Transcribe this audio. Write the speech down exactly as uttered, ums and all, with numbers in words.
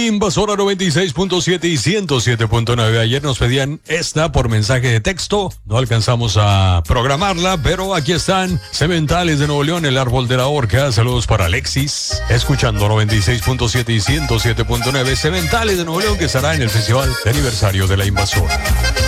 Invasora noventa y seis punto siete y ciento siete punto nueve. Ayer nos pedían esta por mensaje de texto. No alcanzamos a programarla, pero aquí están. Cementales de Nuevo León, el árbol de la horca. Saludos para Alexis. Escuchando noventa y seis punto siete y ciento siete punto nueve. Cementales de Nuevo León, que estará en el festival de aniversario de la Invasora.